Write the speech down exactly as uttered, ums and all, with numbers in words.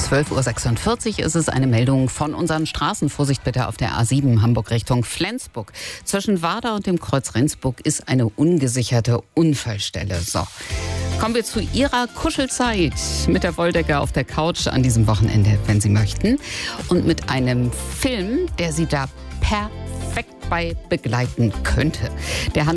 zwölf Uhr sechsundvierzig ist es eine Meldung von unseren Straßen. Vorsicht bitte auf der A sieben Hamburg Richtung Flensburg. Zwischen Warda und dem Kreuz Rendsburg ist eine ungesicherte Unfallstelle. So. Kommen wir zu Ihrer Kuschelzeit mit der Wolldecke auf der Couch an diesem Wochenende, wenn Sie möchten. Und mit einem Film, der Sie da perfekt bei begleiten könnte. Der